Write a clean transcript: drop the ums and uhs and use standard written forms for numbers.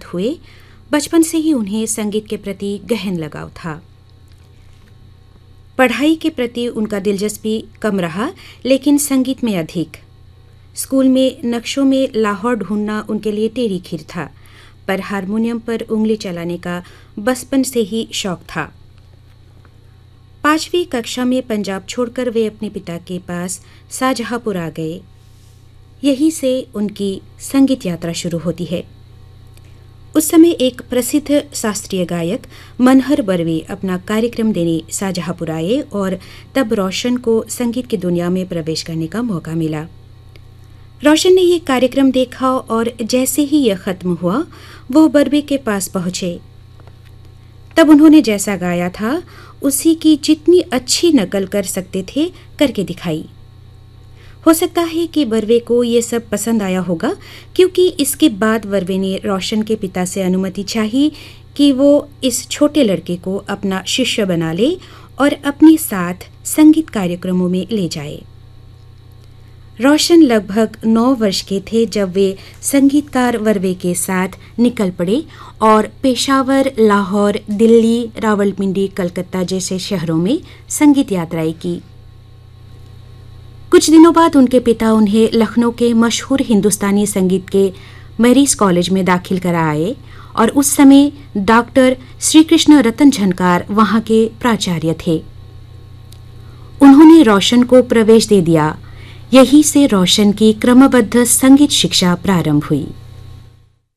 हुए, बचपन से ही उन्हें संगीत के प्रति गहन लगाव था। पढ़ाई के प्रति उनका दिलचस्पी कम रहा, लेकिन संगीत में अधिक। स्कूल में नक्शों में लाहौर ढूंढना उनके लिए टेढ़ी खीर था, पर हारमोनियम पर उंगली चलाने का बचपन से ही शौक था। 5वीं कक्षा में पंजाब छोड़कर वे अपने पिता के पास शाहजहांपुर आ गए। यहीं से उनकी संगीत यात्रा शुरू होती है। उस समय एक प्रसिद्ध शास्त्रीय गायक मनहर बर्वे अपना कार्यक्रम देने शाहजहांपुर आए और तब रोशन को संगीत की दुनिया में प्रवेश करने का मौका मिला। रोशन ने ये कार्यक्रम देखा और जैसे ही यह खत्म हुआ वो बर्वे के पास पहुंचे। तब उन्होंने जैसा गाया था उसी की जितनी अच्छी नकल कर सकते थे करके दिखाई। हो सकता है कि बर्वे को ये सब पसंद आया होगा, क्योंकि इसके बाद बर्वे ने रोशन के पिता से अनुमति चाही कि वो इस छोटे लड़के को अपना शिष्य बना ले और अपने साथ संगीत कार्यक्रमों में ले जाए। रोशन लगभग 9 वर्ष के थे जब वे संगीतकार बर्वे के साथ निकल पड़े और पेशावर, लाहौर, दिल्ली, रावलपिंडी, कलकत्ता जैसे शहरों में संगीत यात्राएं की। कुछ दिनों बाद उनके पिता उन्हें लखनऊ के मशहूर हिंदुस्तानी संगीत के मैरीज कॉलेज में दाखिल कराए और उस समय डॉक्टर श्री कृष्ण रतन झनकार वहां के प्राचार्य थे। उन्होंने रोशन को प्रवेश दे दिया। यहीं से रोशन की क्रमबद्ध संगीत शिक्षा प्रारंभ हुई।